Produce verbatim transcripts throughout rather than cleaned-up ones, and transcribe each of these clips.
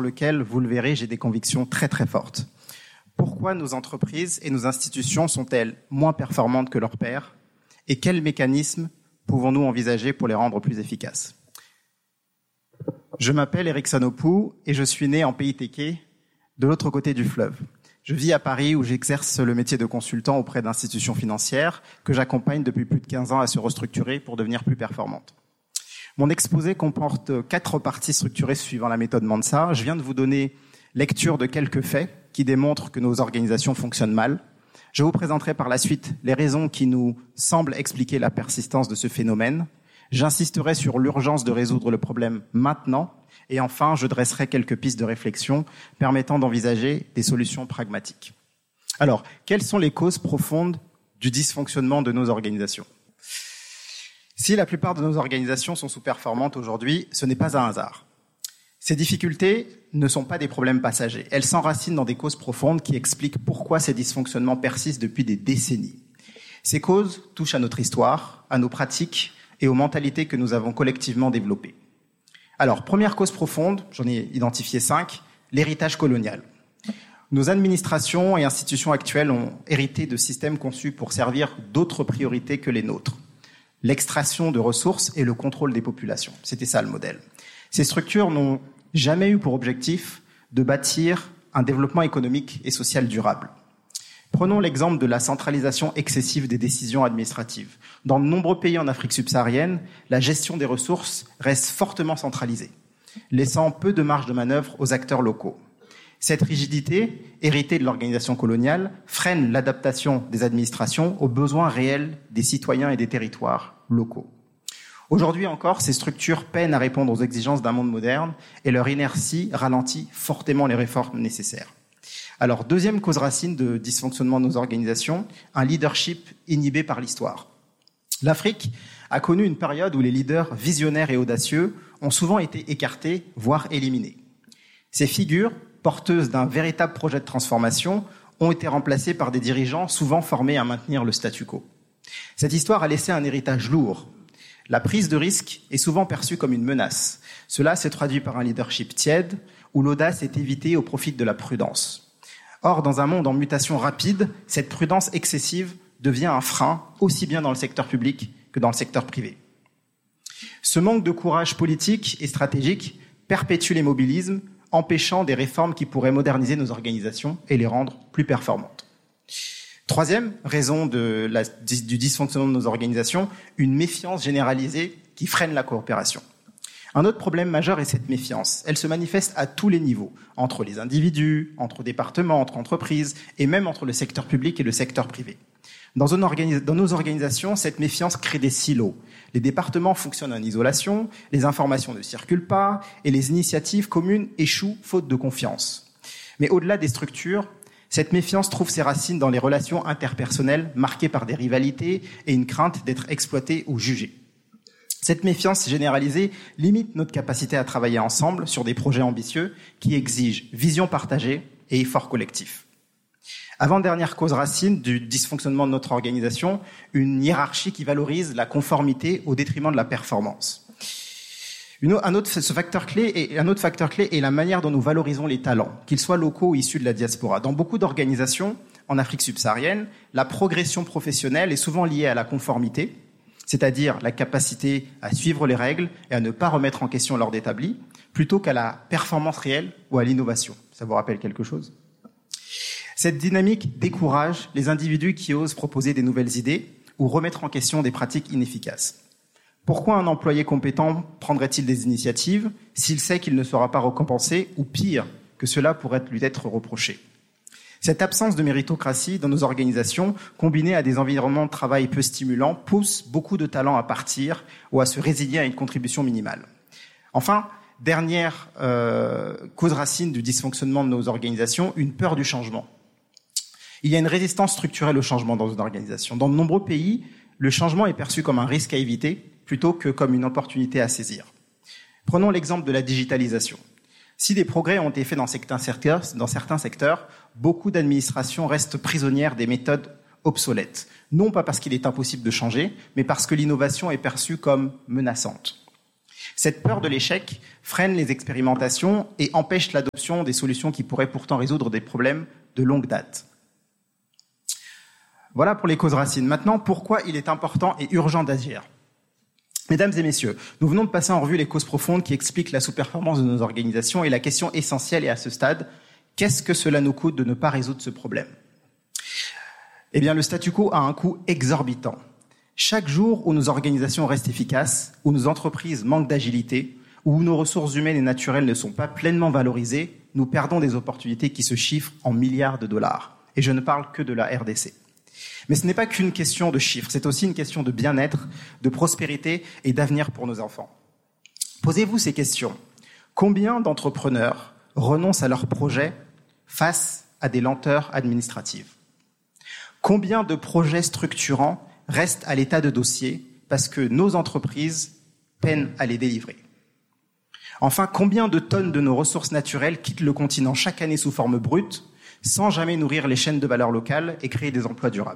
sur lequel, vous le verrez, j'ai des convictions très très fortes. Pourquoi nos entreprises et nos institutions sont-elles moins performantes que leurs pairs? Et quels mécanismes pouvons-nous envisager pour les rendre plus efficaces? Je m'appelle Eric Sanoupou et je suis né en pays téké, de l'autre côté du fleuve. Je vis à Paris où j'exerce le métier de consultant auprès d'institutions financières que j'accompagne depuis plus de quinze ans à se restructurer pour devenir plus performantes. Mon exposé comporte quatre parties structurées suivant la méthode Mansa. Je viens de vous donner lecture de quelques faits qui démontrent que nos organisations fonctionnent mal. Je vous présenterai par la suite les raisons qui nous semblent expliquer la persistance de ce phénomène. J'insisterai sur l'urgence de résoudre le problème maintenant. Et enfin, je dresserai quelques pistes de réflexion permettant d'envisager des solutions pragmatiques. Alors, quelles sont les causes profondes du dysfonctionnement de nos organisations ? Si la plupart de nos organisations sont sous-performantes aujourd'hui, ce n'est pas un hasard. Ces difficultés ne sont pas des problèmes passagers. Elles s'enracinent dans des causes profondes qui expliquent pourquoi ces dysfonctionnements persistent depuis des décennies. Ces causes touchent à notre histoire, à nos pratiques et aux mentalités que nous avons collectivement développées. Alors, première cause profonde, j'en ai identifié cinq, l'héritage colonial. Nos administrations et institutions actuelles ont hérité de systèmes conçus pour servir d'autres priorités que les nôtres. L'extraction de ressources et le contrôle des populations. C'était ça le modèle. Ces structures n'ont jamais eu pour objectif de bâtir un développement économique et social durable. Prenons l'exemple de la centralisation excessive des décisions administratives. Dans de nombreux pays en Afrique subsaharienne, la gestion des ressources reste fortement centralisée, laissant peu de marge de manœuvre aux acteurs locaux. Cette rigidité, héritée de l'organisation coloniale, freine l'adaptation des administrations aux besoins réels des citoyens et des territoires locaux. Aujourd'hui encore, ces structures peinent à répondre aux exigences d'un monde moderne et leur inertie ralentit fortement les réformes nécessaires. Alors, deuxième cause racine de dysfonctionnement de nos organisations, un leadership inhibé par l'histoire. L'Afrique a connu une période où les leaders visionnaires et audacieux ont souvent été écartés, voire éliminés. Ces figures, porteuses d'un véritable projet de transformation, ont été remplacées par des dirigeants souvent formés à maintenir le statu quo. Cette histoire a laissé un héritage lourd. La prise de risque est souvent perçue comme une menace. Cela se traduit par un leadership tiède, où l'audace est évitée au profit de la prudence. Or, dans un monde en mutation rapide, cette prudence excessive devient un frein, aussi bien dans le secteur public que dans le secteur privé. Ce manque de courage politique et stratégique perpétue l'immobilisme, empêchant des réformes qui pourraient moderniser nos organisations et les rendre plus performantes. Troisième raison de la, du dysfonctionnement de nos organisations, une méfiance généralisée qui freine la coopération. Un autre problème majeur est cette méfiance. Elle se manifeste à tous les niveaux, entre les individus, entre départements, entre entreprises, et même entre le secteur public et le secteur privé. Dans, une organi- dans nos organisations, cette méfiance crée des silos. Les départements fonctionnent en isolation, les informations ne circulent pas, et les initiatives communes échouent faute de confiance. Mais au-delà des structures, cette méfiance trouve ses racines dans les relations interpersonnelles marquées par des rivalités et une crainte d'être exploité ou jugé. Cette méfiance généralisée limite notre capacité à travailler ensemble sur des projets ambitieux qui exigent vision partagée et effort collectif. Avant-dernière cause racine du dysfonctionnement de notre organisation, une hiérarchie qui valorise la conformité au détriment de la performance. Une, un, autre, ce facteur clé est, un autre facteur clé est la manière dont nous valorisons les talents, qu'ils soient locaux ou issus de la diaspora. Dans beaucoup d'organisations en Afrique subsaharienne, la progression professionnelle est souvent liée à la conformité, c'est-à-dire la capacité à suivre les règles et à ne pas remettre en question l'ordre établi, plutôt qu'à la performance réelle ou à l'innovation. Ça vous rappelle quelque chose ? Cette dynamique décourage les individus qui osent proposer des nouvelles idées ou remettre en question des pratiques inefficaces. Pourquoi un employé compétent prendrait-il des initiatives s'il sait qu'il ne sera pas récompensé ou pire, que cela pourrait lui être reproché ? Cette absence de méritocratie dans nos organisations, combinée à des environnements de travail peu stimulants, pousse beaucoup de talents à partir ou à se résigner à une contribution minimale. Enfin, dernière euh, cause racine du dysfonctionnement de nos organisations, une peur du changement. Il y a une résistance structurelle au changement dans une organisation. Dans de nombreux pays, le changement est perçu comme un risque à éviter plutôt que comme une opportunité à saisir. Prenons l'exemple de la digitalisation. Si des progrès ont été faits dans certains secteurs, dans certains secteurs, beaucoup d'administrations restent prisonnières des méthodes obsolètes. Non pas parce qu'il est impossible de changer, mais parce que l'innovation est perçue comme menaçante. Cette peur de l'échec freine les expérimentations et empêche l'adoption des solutions qui pourraient pourtant résoudre des problèmes de longue date. Voilà pour les causes racines. Maintenant, pourquoi il est important et urgent d'agir ? Mesdames et messieurs, nous venons de passer en revue les causes profondes qui expliquent la sous-performance de nos organisations et la question essentielle est à ce stade, qu'est-ce que cela nous coûte de ne pas résoudre ce problème ? Eh bien, le statu quo a un coût exorbitant. Chaque jour où nos organisations restent efficaces, où nos entreprises manquent d'agilité, où nos ressources humaines et naturelles ne sont pas pleinement valorisées, nous perdons des opportunités qui se chiffrent en milliards de dollars. Et je ne parle que de la R D C. Mais ce n'est pas qu'une question de chiffres, c'est aussi une question de bien-être, de prospérité et d'avenir pour nos enfants. Posez-vous ces questions. Combien d'entrepreneurs renoncent à leurs projets face à des lenteurs administratives ? Combien de projets structurants restent à l'état de dossier parce que nos entreprises peinent à les délivrer ? Enfin, combien de tonnes de nos ressources naturelles quittent le continent chaque année sous forme brute sans jamais nourrir les chaînes de valeur locales et créer des emplois durables ?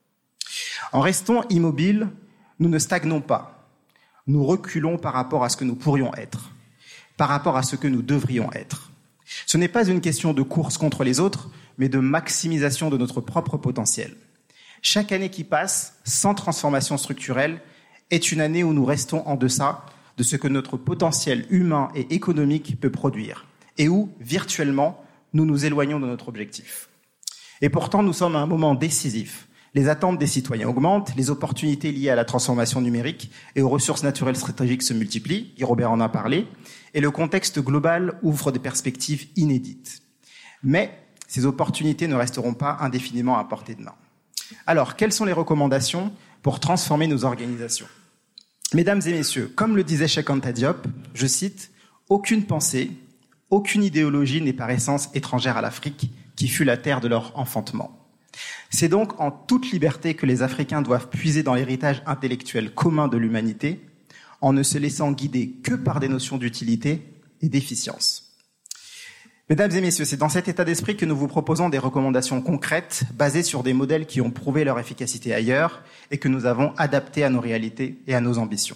En restant immobiles, nous ne stagnons pas. Nous reculons par rapport à ce que nous pourrions être, par rapport à ce que nous devrions être. Ce n'est pas une question de course contre les autres, mais de maximisation de notre propre potentiel. Chaque année qui passe, sans transformation structurelle, est une année où nous restons en deçà de ce que notre potentiel humain et économique peut produire, et où, virtuellement, nous nous éloignons de notre objectif. Et pourtant, nous sommes à un moment décisif. Les attentes des citoyens augmentent, les opportunités liées à la transformation numérique et aux ressources naturelles stratégiques se multiplient, Guy Robert en a parlé, et le contexte global ouvre des perspectives inédites. Mais ces opportunités ne resteront pas indéfiniment à portée de main. Alors, quelles sont les recommandations pour transformer nos organisations ? Mesdames et messieurs, comme le disait Cheikh Anta Diop, je cite, « Aucune pensée, aucune idéologie n'est par essence étrangère à l'Afrique, qui fut la terre de leur enfantement. » C'est donc en toute liberté que les Africains doivent puiser dans l'héritage intellectuel commun de l'humanité, en ne se laissant guider que par des notions d'utilité et d'efficience. Mesdames et messieurs, c'est dans cet état d'esprit que nous vous proposons des recommandations concrètes basées sur des modèles qui ont prouvé leur efficacité ailleurs et que nous avons adaptés à nos réalités et à nos ambitions.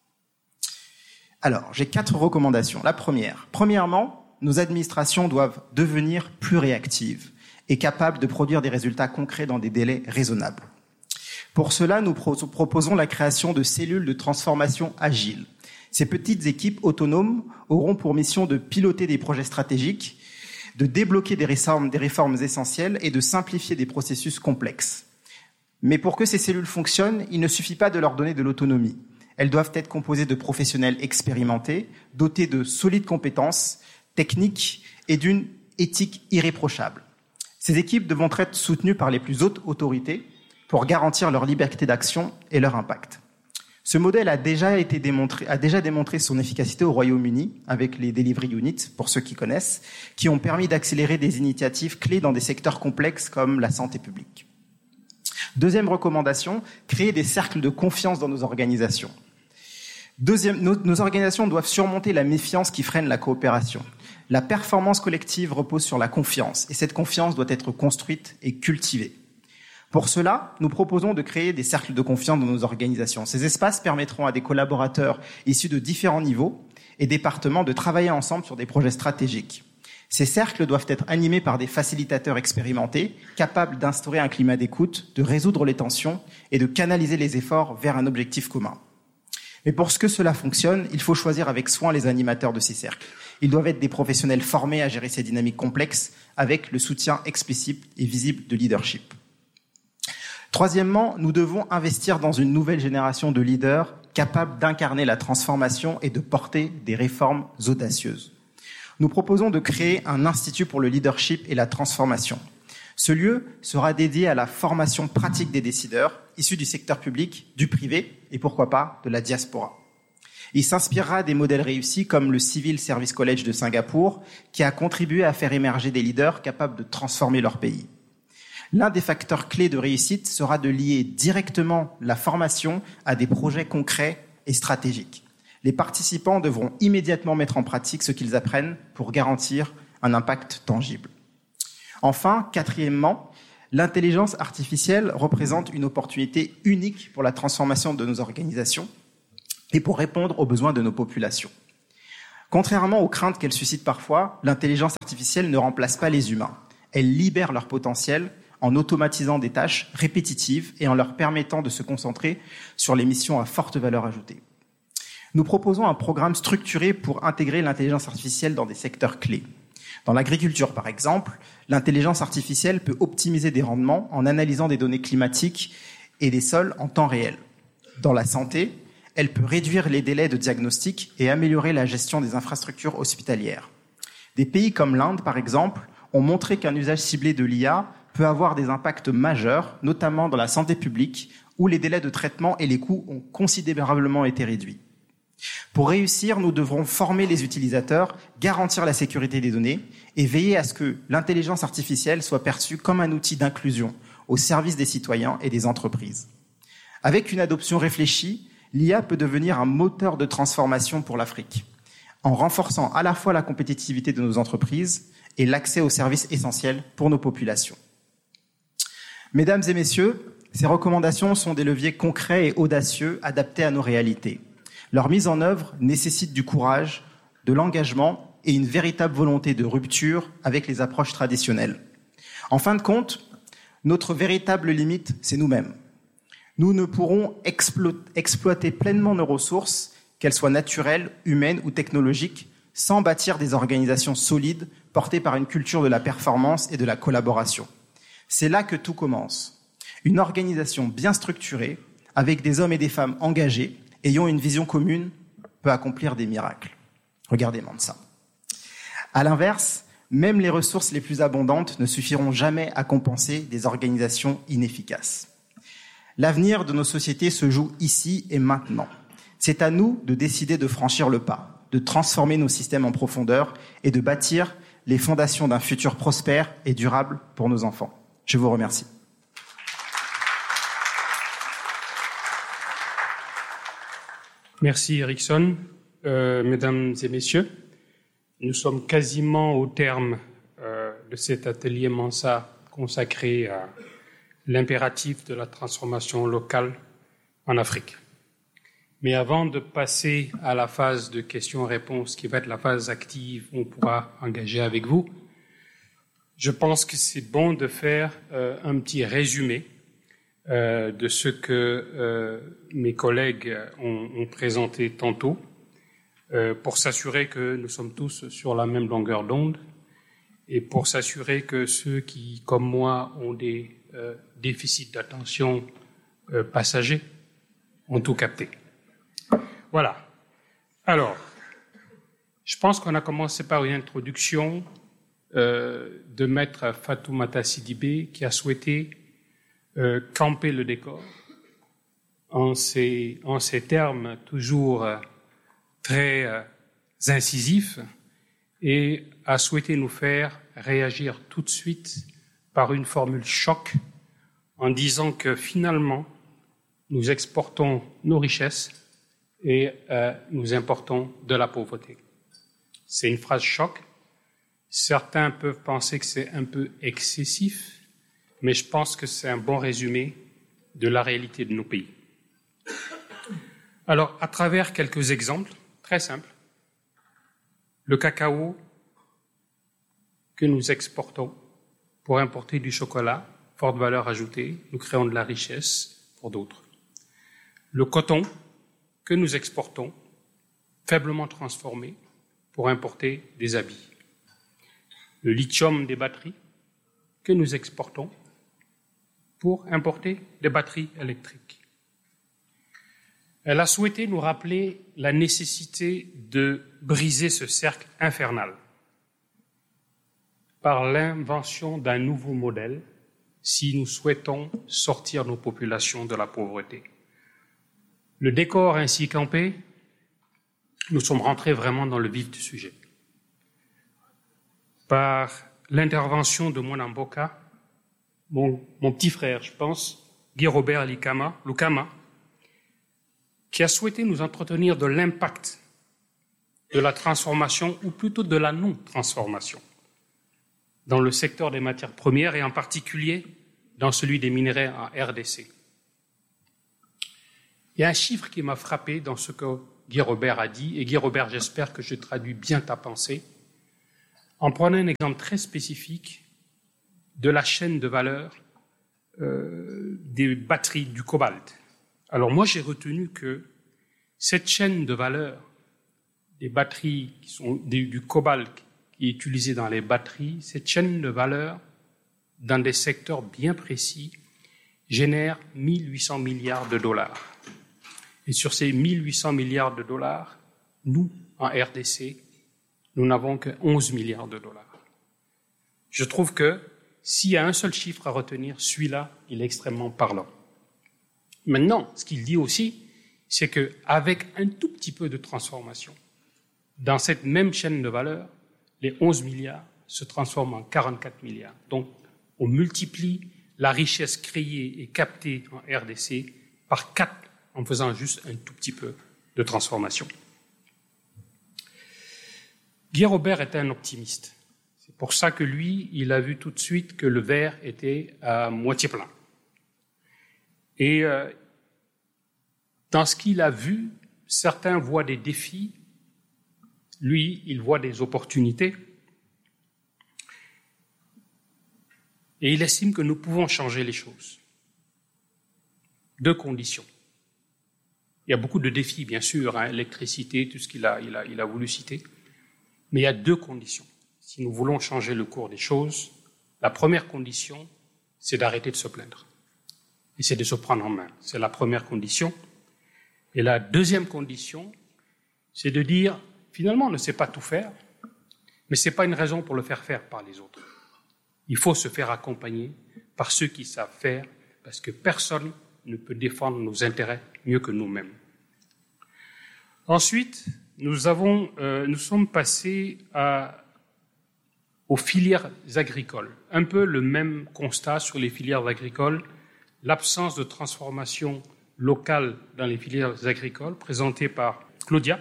Alors, j'ai quatre recommandations. La première. Premièrement, nos administrations doivent devenir plus réactives et capables de produire des résultats concrets dans des délais raisonnables. Pour cela, nous pro- proposons la création de cellules de transformation agiles. Ces petites équipes autonomes auront pour mission de piloter des projets stratégiques, de débloquer des réformes, des réformes essentielles et de simplifier des processus complexes. Mais pour que ces cellules fonctionnent, il ne suffit pas de leur donner de l'autonomie. Elles doivent être composées de professionnels expérimentés, dotés de solides compétences techniques et d'une éthique irréprochable. Ces équipes devront être soutenues par les plus hautes autorités pour garantir leur liberté d'action et leur impact. Ce modèle a déjà été démontré, a déjà démontré son efficacité au Royaume-Uni avec les Delivery Units, pour ceux qui connaissent, qui ont permis d'accélérer des initiatives clés dans des secteurs complexes comme la santé publique. Deuxième recommandation, créer des cercles de confiance dans nos organisations. Deuxième, nos, nos organisations doivent surmonter la méfiance qui freine la coopération. La performance collective repose sur la confiance, et cette confiance doit être construite et cultivée. Pour cela, nous proposons de créer des cercles de confiance dans nos organisations. Ces espaces permettront à des collaborateurs issus de différents niveaux et départements de travailler ensemble sur des projets stratégiques. Ces cercles doivent être animés par des facilitateurs expérimentés, capables d'instaurer un climat d'écoute, de résoudre les tensions et de canaliser les efforts vers un objectif commun. Mais pour que cela fonctionne, il faut choisir avec soin les animateurs de ces cercles. Ils doivent être des professionnels formés à gérer ces dynamiques complexes avec le soutien explicite et visible de leadership. Troisièmement, nous devons investir dans une nouvelle génération de leaders capables d'incarner la transformation et de porter des réformes audacieuses. Nous proposons de créer un institut pour le leadership et la transformation. Ce lieu sera dédié à la formation pratique des décideurs issus du secteur public, du privé et pourquoi pas de la diaspora. Il s'inspirera des modèles réussis comme le Civil Service College de Singapour qui a contribué à faire émerger des leaders capables de transformer leur pays. L'un des facteurs clés de réussite sera de lier directement la formation à des projets concrets et stratégiques. Les participants devront immédiatement mettre en pratique ce qu'ils apprennent pour garantir un impact tangible. Enfin, quatrièmement, l'intelligence artificielle représente une opportunité unique pour la transformation de nos organisations. et pour répondre aux besoins de nos populations. Contrairement aux craintes qu'elle suscite parfois, l'intelligence artificielle ne remplace pas les humains. Elle libère leur potentiel en automatisant des tâches répétitives et en leur permettant de se concentrer sur les missions à forte valeur ajoutée. Nous proposons un programme structuré pour intégrer l'intelligence artificielle dans des secteurs clés. Dans l'agriculture, par exemple, l'intelligence artificielle peut optimiser des rendements en analysant des données climatiques et des sols en temps réel. Dans la santé, elle peut réduire les délais de diagnostic et améliorer la gestion des infrastructures hospitalières. Des pays comme l'Inde, par exemple, ont montré qu'un usage ciblé de l'I A peut avoir des impacts majeurs, notamment dans la santé publique, où les délais de traitement et les coûts ont considérablement été réduits. Pour réussir, nous devrons former les utilisateurs, garantir la sécurité des données et veiller à ce que l'intelligence artificielle soit perçue comme un outil d'inclusion au service des citoyens et des entreprises. Avec une adoption réfléchie, l'I A peut devenir un moteur de transformation pour l'Afrique, en renforçant à la fois la compétitivité de nos entreprises et l'accès aux services essentiels pour nos populations. Mesdames et messieurs, ces recommandations sont des leviers concrets et audacieux adaptés à nos réalités. Leur mise en œuvre nécessite du courage, de l'engagement et une véritable volonté de rupture avec les approches traditionnelles. En fin de compte, notre véritable limite, c'est nous-mêmes. Nous ne pourrons explo- exploiter pleinement nos ressources, qu'elles soient naturelles, humaines ou technologiques, sans bâtir des organisations solides portées par une culture de la performance et de la collaboration. C'est là que tout commence. Une organisation bien structurée, avec des hommes et des femmes engagés, ayant une vision commune, peut accomplir des miracles. Regardez Mansa. À l'inverse, même les ressources les plus abondantes ne suffiront jamais à compenser des organisations inefficaces. L'avenir de nos sociétés se joue ici et maintenant. C'est à nous de décider de franchir le pas, de transformer nos systèmes en profondeur et de bâtir les fondations d'un futur prospère et durable pour nos enfants. Je vous remercie. Merci Erickson. Euh, mesdames et messieurs, nous sommes quasiment au terme euh, de cet atelier Mansa consacré à l'impératif de la transformation locale en Afrique. Mais avant de passer à la phase de questions-réponses, qui va être la phase active, on pourra engager avec vous, je pense que c'est bon de faire euh, un petit résumé euh, de ce que euh, mes collègues ont, ont présenté tantôt, euh, pour s'assurer que nous sommes tous sur la même longueur d'onde et pour s'assurer que ceux qui, comme moi, ont des euh, déficits d'attention euh, passagers ont tout capté. Voilà. Alors, je pense qu'on a commencé par une introduction euh, de maître Fatoumata Sidibé qui a souhaité euh, camper le décor en ces, en ces termes toujours euh, très euh, incisifs et a souhaité nous faire réagir tout de suite par une formule choc en disant que finalement, nous exportons nos richesses et euh, nous importons de la pauvreté. C'est une phrase choc. Certains peuvent penser que c'est un peu excessif, mais je pense que c'est un bon résumé de la réalité de nos pays. Alors, à travers quelques exemples très simples, le cacao que nous exportons pour importer du chocolat, forte valeur ajoutée, nous créons de la richesse pour d'autres. Le coton que nous exportons, faiblement transformé, pour importer des habits. Le lithium des batteries que nous exportons pour importer des batteries électriques. Elle a souhaité nous rappeler la nécessité de briser ce cercle infernal par l'invention d'un nouveau modèle si nous souhaitons sortir nos populations de la pauvreté. Le décor ainsi campé, nous sommes rentrés vraiment dans le vif du sujet. Par l'intervention de Mwana Mboka, mon, mon petit frère, je pense, Guy Robert Lukama, Lukama, qui a souhaité nous entretenir de l'impact de la transformation, ou plutôt de la non-transformation, dans le secteur des matières premières et en particulier dans celui des minerais en R D C. Il y a un chiffre qui m'a frappé dans ce que Guy Robert a dit, et Guy Robert, j'espère que je traduis bien ta pensée, en prenant un exemple très spécifique de la chaîne de valeur euh, des batteries du cobalt. Alors moi, j'ai retenu que cette chaîne de valeur des batteries qui sont des, du cobalt qui est utilisé dans les batteries, cette chaîne de valeur, dans des secteurs bien précis, génère mille huit cents milliards de dollars. Et sur ces mille huit cents milliards de dollars, nous, en R D C, nous n'avons que onze milliards de dollars. Je trouve que s'il y a un seul chiffre à retenir, celui-là, il est extrêmement parlant. Maintenant, ce qu'il dit aussi, c'est qu'avec un tout petit peu de transformation, dans cette même chaîne de valeur, les onze milliards se transforment en quarante-quatre milliards. Donc, on multiplie la richesse créée et captée en R D C par quatre en faisant juste un tout petit peu de transformation. Guy Robert était un optimiste. C'est pour ça que lui, il a vu tout de suite que le verre était à moitié plein. Et euh, dans ce qu'il a vu, certains voient des défis, lui, il voit des opportunités. Et il estime que nous pouvons changer les choses. Deux conditions. Il y a beaucoup de défis, bien sûr, hein, électricité, tout ce qu'il a, il a, il a voulu citer. Mais il y a deux conditions. Si nous voulons changer le cours des choses, la première condition, c'est d'arrêter de se plaindre. Et c'est de se prendre en main. C'est la première condition. Et la deuxième condition, c'est de dire, finalement, on ne sait pas tout faire, mais ce n'est pas une raison pour le faire faire par les autres. Il faut se faire accompagner par ceux qui savent faire, parce que personne ne peut défendre nos intérêts mieux que nous-mêmes. Ensuite, nous, avons, euh, nous sommes passés à, aux filières agricoles. Un peu le même constat sur les filières agricoles, l'absence de transformation locale dans les filières agricoles, présentée par Claudia.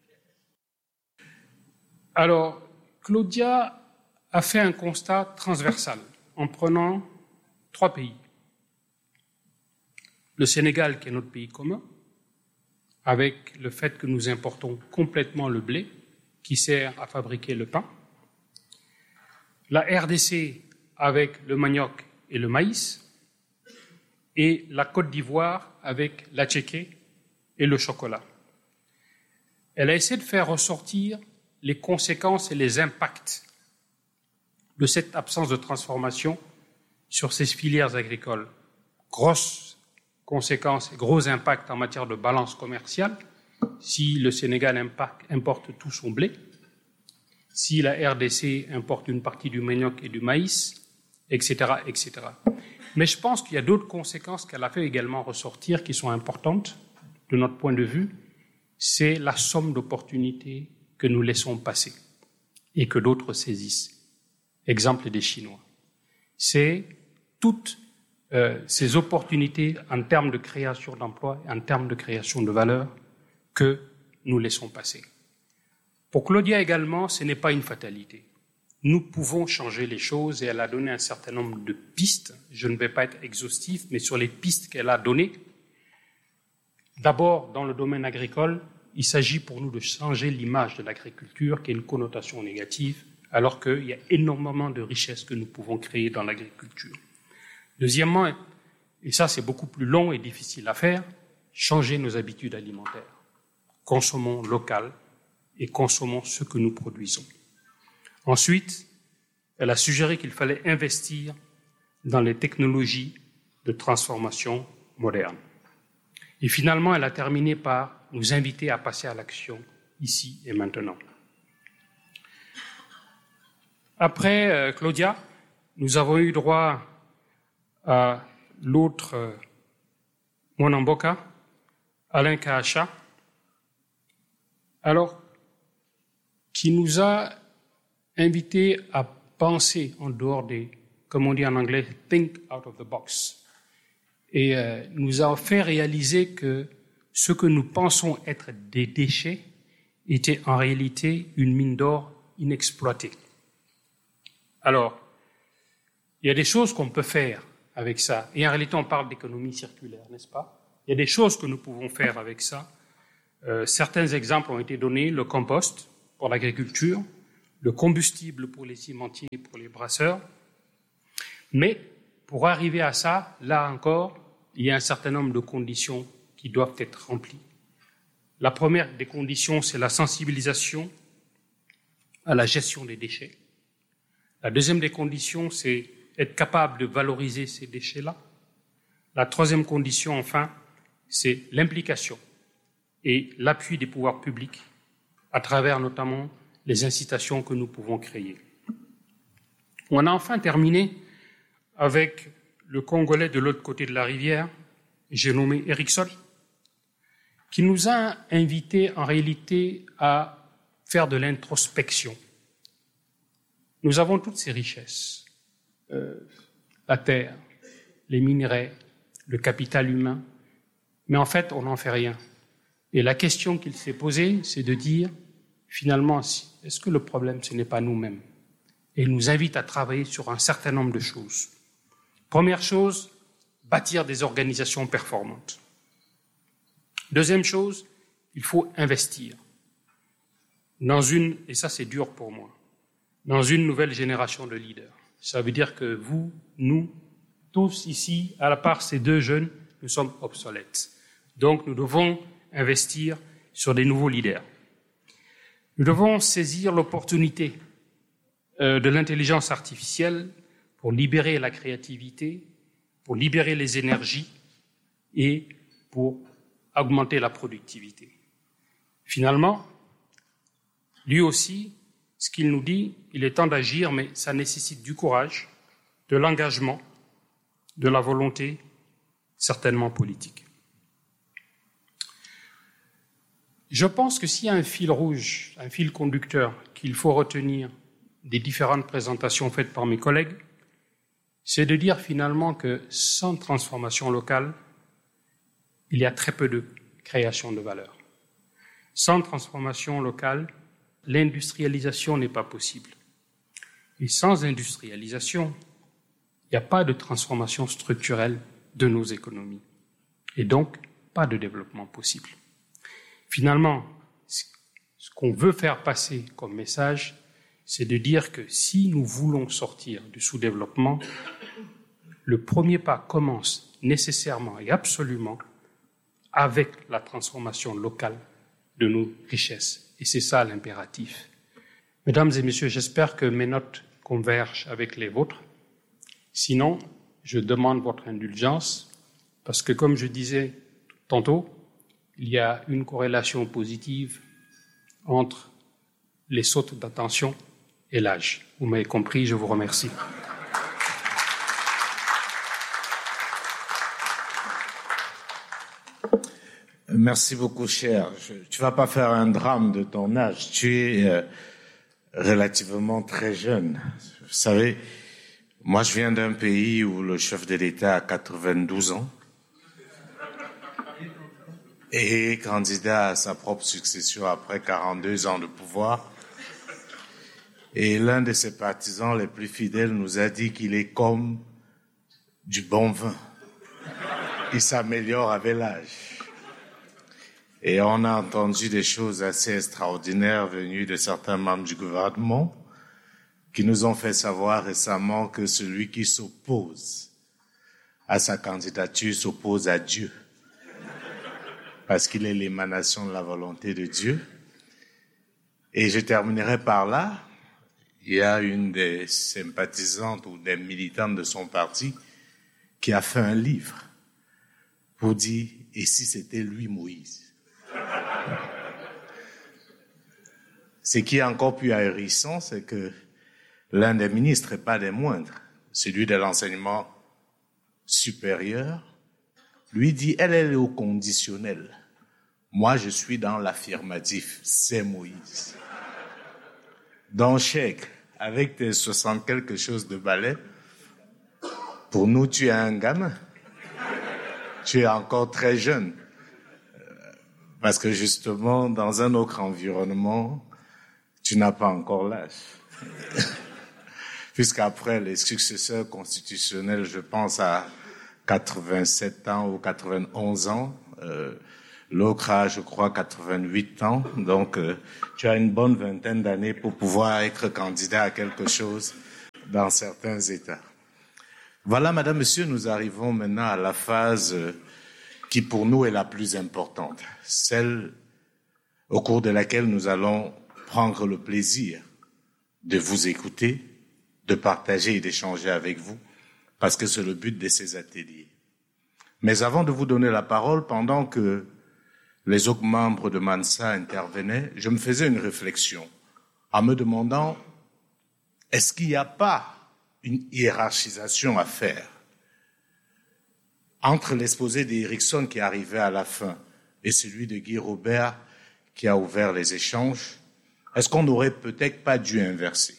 Alors, Claudia a fait un constat transversal en prenant trois pays. Le Sénégal, qui est notre pays commun, avec le fait que nous importons complètement le blé qui sert à fabriquer le pain. La R D C avec le manioc et le maïs. Et la Côte d'Ivoire avec l'attiéké et le chocolat. Elle a essayé de faire ressortir les conséquences et les impacts de cette absence de transformation sur ces filières agricoles. Grosses conséquences et gros impacts en matière de balance commerciale, si le Sénégal importe tout son blé, si la R D C importe une partie du manioc et du maïs, et cetera, et cetera. Mais je pense qu'il y a d'autres conséquences qu'elle a fait également ressortir qui sont importantes de notre point de vue. C'est la somme d'opportunités que nous laissons passer et que d'autres saisissent. Exemple des Chinois. C'est toutes euh, ces opportunités en termes de création d'emplois et en termes de création de valeur que nous laissons passer. Pour Claudia également, ce n'est pas une fatalité. Nous pouvons changer les choses et elle a donné un certain nombre de pistes. Je ne vais pas être exhaustif, mais sur les pistes qu'elle a données. D'abord, dans le domaine agricole, il s'agit pour nous de changer l'image de l'agriculture qui a une connotation négative, alors qu'il y a énormément de richesses que nous pouvons créer dans l'agriculture. Deuxièmement, et ça c'est beaucoup plus long et difficile à faire, changer nos habitudes alimentaires. Consommons local et consommons ce que nous produisons. Ensuite, elle a suggéré qu'il fallait investir dans les technologies de transformation moderne. Et finalement, elle a terminé par nous inviter à passer à l'action ici et maintenant. Après euh, Claudia, nous avons eu droit à l'autre euh, Mwanamboka, Alain Kahacha, alors qui nous a invités à penser en dehors des, comme on dit en anglais, think out of the box. Et euh, nous a fait réaliser que ce que nous pensons être des déchets était en réalité une mine d'or inexploitée. Alors, il y a des choses qu'on peut faire avec ça. Et en réalité, on parle d'économie circulaire, n'est-ce pas? Il Il y a des choses que nous pouvons faire avec ça. Euh, certains exemples ont été donnés, le compost pour l'agriculture, le combustible pour les cimentiers, pour les brasseurs. Mais pour arriver à ça, là encore, il y a un certain nombre de conditions qui doivent être remplies. La première des conditions, c'est la sensibilisation à la gestion des déchets. La deuxième des conditions, c'est être capable de valoriser ces déchets-là. La troisième condition, enfin, c'est l'implication et l'appui des pouvoirs publics à travers notamment les incitations que nous pouvons créer. On a enfin terminé avec le Congolais de l'autre côté de la rivière, j'ai nommé Erickson, qui nous a invités en réalité à faire de l'introspection. Nous avons toutes ces richesses, euh, la terre, les minerais, le capital humain, mais en fait, on n'en fait rien. Et la question qu'il s'est posée, c'est de dire, finalement, est-ce que le problème, ce n'est pas nous-mêmes? Et il nous invite à travailler sur un certain nombre de choses. Première chose, bâtir des organisations performantes. Deuxième chose, il faut investir dans une, et ça c'est dur pour moi, dans une nouvelle génération de leaders. Ça veut dire que vous, nous, tous ici, à la part ces deux jeunes, nous sommes obsolètes. Donc nous devons investir sur des nouveaux leaders. Nous devons saisir l'opportunité euh, de l'intelligence artificielle pour libérer la créativité, pour libérer les énergies et pour augmenter la productivité. Finalement, lui aussi, ce qu'il nous dit, il est temps d'agir, mais ça nécessite du courage, de l'engagement, de la volonté, certainement politique. Je pense que s'il y a un fil rouge, un fil conducteur qu'il faut retenir des différentes présentations faites par mes collègues, c'est de dire finalement que sans transformation locale, il y a très peu de création de valeur. Sans transformation locale, l'industrialisation n'est pas possible. Et sans industrialisation, il n'y a pas de transformation structurelle de nos économies. Et donc, pas de développement possible. Finalement, ce qu'on veut faire passer comme message, c'est de dire que si nous voulons sortir du sous-développement, le premier pas commence nécessairement et absolument avec la transformation locale de nos richesses. Et c'est ça l'impératif. Mesdames et messieurs, j'espère que mes notes convergent avec les vôtres. Sinon, je demande votre indulgence parce que, comme je disais tantôt, il y a une corrélation positive entre les sautes d'attention et l'âge. Vous m'avez compris, je vous remercie. Merci beaucoup, cher. Je, tu vas pas faire un drame de ton âge. Tu es euh, relativement très jeune. Vous savez, moi, je viens d'un pays où le chef de l'État a quatre-vingt-douze ans et candidat à sa propre succession après quarante-deux ans de pouvoir. Et l'un de ses partisans les plus fidèles nous a dit qu'il est comme du bon vin. Il s'améliore avec l'âge. Et on a entendu des choses assez extraordinaires venues de certains membres du gouvernement qui nous ont fait savoir récemment que celui qui s'oppose à sa candidature s'oppose à Dieu. Parce qu'il est l'émanation de la volonté de Dieu. Et je terminerai par là. Il y a une des sympathisantes ou des militantes de son parti qui a fait un livre pour dire « Et si c'était lui, Moïse ?» Ce qui est encore plus ahurissant, c'est que l'un des ministres, et pas des moindres, celui de l'enseignement supérieur, lui dit « Elle est au conditionnel. Moi, je suis dans l'affirmatif. C'est Moïse. » Donc, chèque, avec tes soixante quelque chose de balais, pour nous, tu es un gamin. Tu es encore très jeune. Parce que justement, dans un autre environnement, tu n'as pas encore l'âge. Puisqu'après les successeurs constitutionnels, je pense à quatre-vingt-sept ans ou quatre-vingt-onze ans. Euh, L'autre a, je crois, quatre-vingt-huit ans. Donc, euh, tu as une bonne vingtaine d'années pour pouvoir être candidat à quelque chose dans certains États. Voilà, Madame, Monsieur, nous arrivons maintenant à la phase qui, pour nous, est la plus importante. Celle au cours de laquelle nous allons prendre le plaisir de vous écouter, de partager et d'échanger avec vous, parce que c'est le but de ces ateliers. Mais avant de vous donner la parole, pendant que les autres membres de Mansa intervenaient, je me faisais une réflexion en me demandant, est-ce qu'il n'y a pas une hiérarchisation à faire entre l'exposé d'Erickson qui arrivait à la fin et celui de Guy Robert qui a ouvert les échanges? Est-ce qu'on n'aurait peut-être pas dû inverser?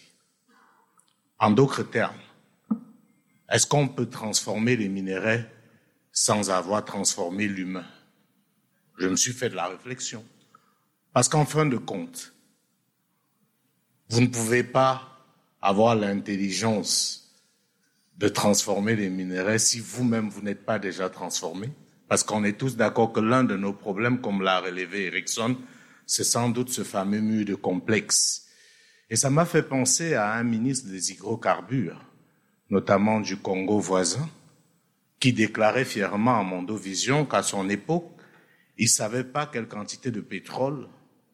En d'autres termes, est-ce qu'on peut transformer les minéraux sans avoir transformé l'humain? Je me suis fait de la réflexion. Parce qu'en fin de compte, vous ne pouvez pas avoir l'intelligence de transformer les minéraux si vous-même vous n'êtes pas déjà transformé. Parce qu'on est tous d'accord que l'un de nos problèmes, comme l'a relevé Erickson, c'est sans doute ce fameux mur de complexe. Et ça m'a fait penser à un ministre des hydrocarbures, notamment du Congo voisin, qui déclarait fièrement à Mondovision qu'à son époque, il ne savait pas quelle quantité de pétrole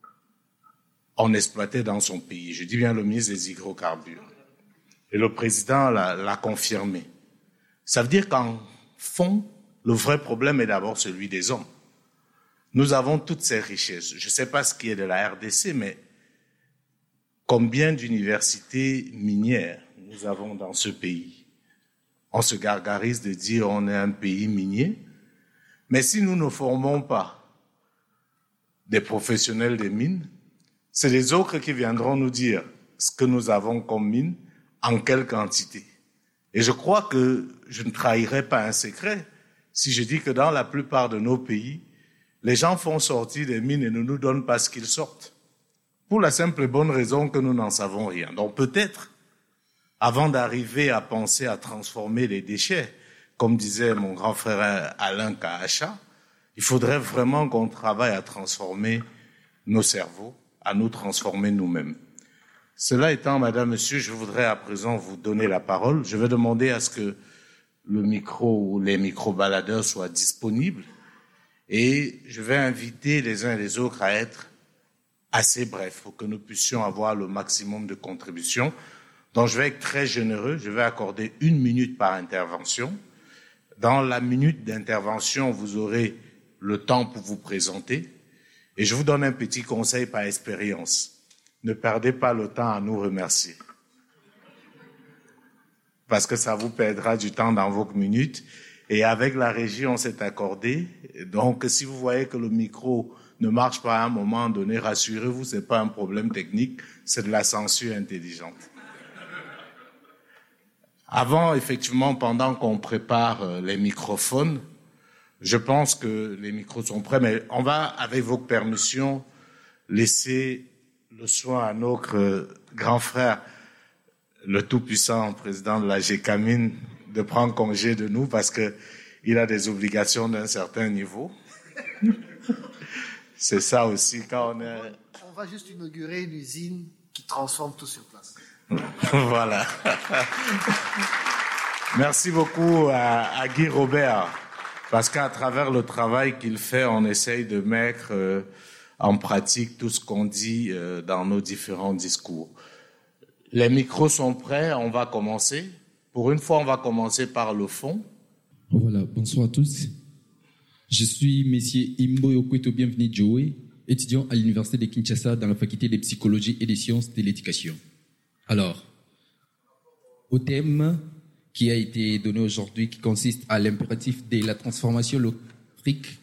on exploitait dans son pays. Je dis bien le ministre des hydrocarbures. Et le président l'a, l'a confirmé. Ça veut dire qu'en fond, le vrai problème est d'abord celui des hommes. Nous avons toutes ces richesses. Je ne sais pas ce qui est de la R D C, mais combien d'universités minières nous avons dans ce pays? On se gargarise de dire on est un pays minier, mais si nous ne formons pas des professionnels des mines, c'est les autres qui viendront nous dire ce que nous avons comme mine, en quelle quantité. Et je crois que je ne trahirai pas un secret si je dis que dans la plupart de nos pays, les gens font sortir des mines et ne nous donnent pas ce qu'ils sortent. Pour la simple et bonne raison que nous n'en savons rien. Donc peut-être, avant d'arriver à penser à transformer les déchets, comme disait mon grand frère Alain Kahacha, il faudrait vraiment qu'on travaille à transformer nos cerveaux, à nous transformer nous-mêmes. Cela étant, Madame, Monsieur, je voudrais à présent vous donner la parole. Je vais demander à ce que le micro ou les micro-baladeurs soient disponibles et je vais inviter les uns et les autres à être assez brefs pour que nous puissions avoir le maximum de contributions. Donc, je vais être très généreux. Je vais accorder une minute par intervention. Dans la minute d'intervention, vous aurez le temps pour vous présenter. Et je vous donne un petit conseil par expérience. Ne perdez pas le temps à nous remercier. Parce que ça vous perdra du temps dans vos minutes. Et avec la régie, on s'est accordé. Donc, si vous voyez que le micro ne marche pas à un moment donné, rassurez-vous, c'est pas un problème technique, c'est de la censure intelligente. Avant, effectivement, pendant qu'on prépare les microphones, je pense que les micros sont prêts, mais on va, avec vos permissions, laisser le soin à notre grand frère, le tout-puissant président de la GECAMINE, de prendre congé de nous parce que il a des obligations d'un certain niveau. C'est ça aussi quand on est... On va juste inaugurer une usine qui transforme tout sur place. Voilà. Merci beaucoup à, à Guy Robert. Parce qu'à travers le travail qu'il fait, on essaye de mettre euh, en pratique tout ce qu'on dit euh, dans nos différents discours. Les micros sont prêts, on va commencer. Pour une fois, on va commencer par le fond. Voilà, bonsoir à tous. Je suis Monsieur Imbo Yokweto Bienvenu Joe, étudiant à l'Université de Kinshasa dans la faculté de psychologie et des sciences de l'éducation. Alors, au thème qui a été donné aujourd'hui, qui consiste à l'impératif de la transformation logique.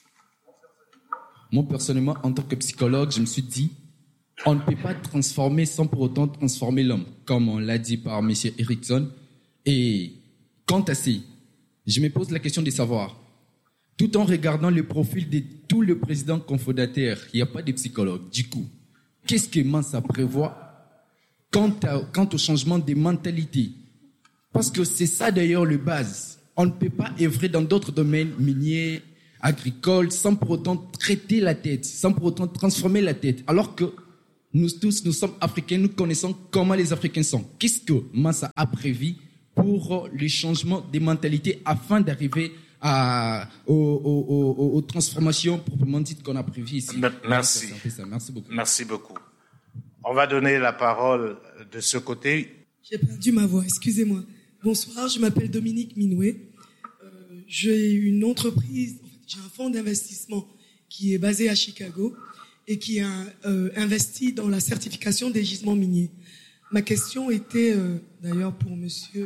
Moi, personnellement, en tant que psychologue, je me suis dit, on ne peut pas transformer sans pour autant transformer l'homme, comme on l'a dit par M. Erickson. Et quant à ça, je me pose la question de savoir, tout en regardant le profil de tous les présidents cofondateurs, il n'y a pas de psychologue. Du coup, qu'est-ce que Mansa prévoit quant, à, quant au changement des mentalités? Parce que c'est ça d'ailleurs le base. on ne peut pas œuvrer dans d'autres domaines miniers, agricoles, sans pour autant traiter la tête, sans pour autant transformer la tête. Alors que nous tous, nous sommes Africains, nous connaissons comment les Africains sont. Qu'est-ce que Mansa a prévu pour le changement des mentalités afin d'arriver à, aux, aux, aux, aux transformations proprement dites qu'on a prévues ici? Merci. Merci beaucoup. Merci beaucoup. On va donner la parole de ce côté. J'ai perdu ma voix, excusez-moi. Bonsoir, je m'appelle Dominique Minoué. Euh, j'ai une entreprise, en fait, j'ai un fonds d'investissement qui est basé à Chicago et qui a euh, investi dans la certification des gisements miniers. Ma question était, euh, d'ailleurs, pour monsieur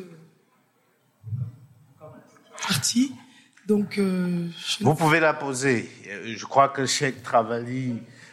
Arti. Donc, euh, je... Vous pouvez la poser. Je crois que Cheikh Travali...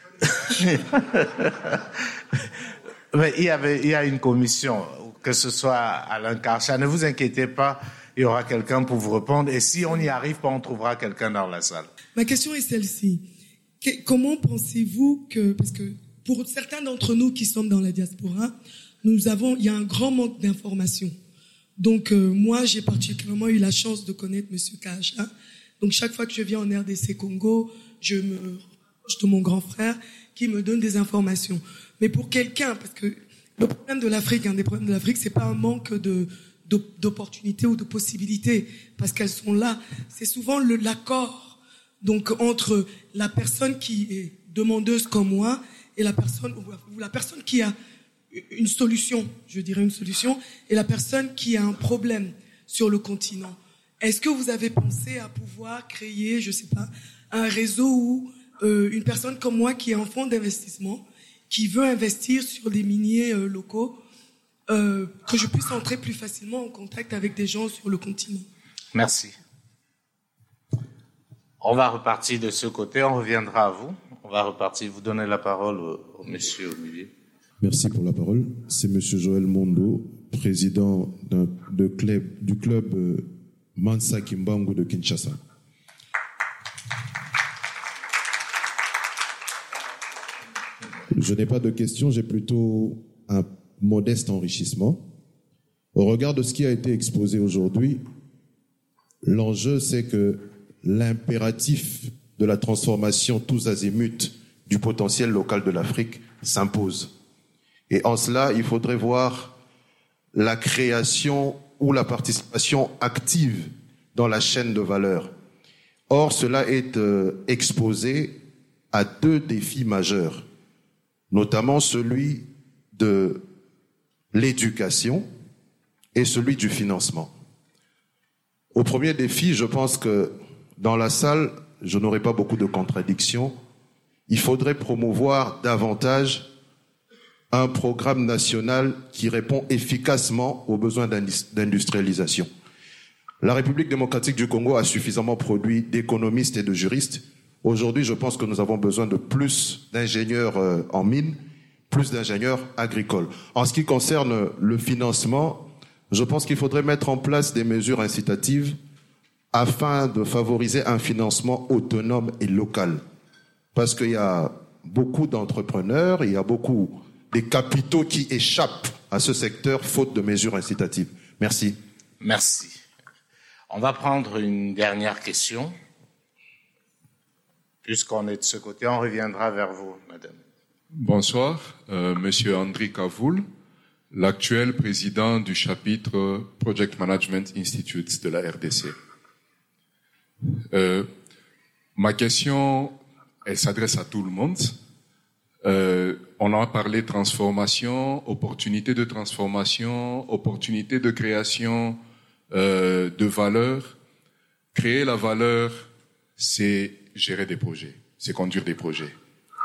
Mais il y avait, il y a une commission, que ce soit Alain Karcha. Ne vous inquiétez pas, il y aura quelqu'un pour vous répondre. Et si on n'y arrive pas, on trouvera quelqu'un dans la salle. Ma question est celle-ci. Que, comment pensez-vous que, parce que pour certains d'entre nous qui sommes dans la diaspora, nous avons, il y a un grand manque d'informations. Donc euh, moi, j'ai particulièrement eu la chance de connaître Monsieur Kacha. Donc chaque fois que je viens en R D C Congo, je me rapproche de mon grand frère qui me donne des informations. Mais pour quelqu'un, parce que le problème de l'Afrique, un des problèmes de l'Afrique, c'est pas un manque de d'opportunités ou de possibilités, parce qu'elles sont là. C'est souvent le, l'accord, donc entre la personne qui est demandeuse comme moi et la personne ou la personne qui a une solution, je dirais une solution, et la personne qui a un problème sur le continent. Est-ce que vous avez pensé à pouvoir créer, je sais pas, un réseau où euh, une personne comme moi qui est en fonds d'investissement, qui veut investir sur des miniers euh, locaux, euh, que je puisse entrer plus facilement en contact avec des gens sur le continent? Merci. On va repartir de ce côté, on reviendra à vous. On va repartir, vous donner la parole au, au monsieur Olivier. Merci pour la parole. C'est monsieur Joël Mondo, président d'un, de club, du club euh, Mansa Kimbangu de Kinshasa. Je n'ai pas de questions, j'ai plutôt un modeste enrichissement. Au regard de ce qui a été exposé aujourd'hui, l'enjeu, c'est que l'impératif de la transformation tous azimuts du potentiel local de l'Afrique s'impose. Et en cela, il faudrait voir la création ou la participation active dans la chaîne de valeur. Or, cela est euh, exposé à deux défis majeurs, notamment celui de l'éducation et celui du financement. Au premier défi, je pense que dans la salle, je n'aurai pas beaucoup de contradictions. Il faudrait promouvoir davantage un programme national qui répond efficacement aux besoins d'industrialisation. La République démocratique du Congo a suffisamment produit d'économistes et de juristes. Aujourd'hui, je pense que nous avons besoin de plus d'ingénieurs en mines, plus d'ingénieurs agricoles. En ce qui concerne le financement, je pense qu'il faudrait mettre en place des mesures incitatives afin de favoriser un financement autonome et local. Parce qu'il y a beaucoup d'entrepreneurs, il y a beaucoup de capitaux qui échappent à ce secteur faute de mesures incitatives. Merci. Merci. On va prendre une dernière question. Puisqu'on est de ce côté, on reviendra vers vous, madame. Bonsoir, euh, monsieur André Cavoul, l'actuel président du chapitre Project Management Institute de la R D C. Euh, ma question, elle s'adresse à tout le monde. Euh, on a parlé transformation, opportunité de transformation, opportunité de création euh, de valeur. Créer la valeur, c'est gérer des projets, c'est conduire des projets.